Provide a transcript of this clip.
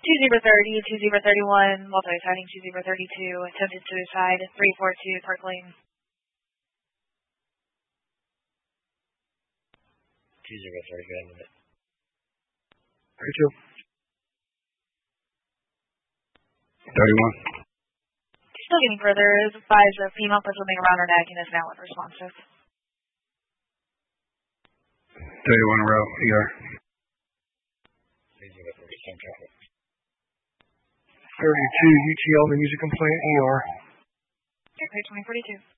2030, 2031, multi-sighting 2032, attempted suicide, 342 Park Lane. 2030, good end of it. 32. 31. Still getting further, is advised a female put something around her neck and is now unresponsive. 31 row, ER. 3030, same traffic. 32, UT Elder, user complaint, ER. Okay, 2042.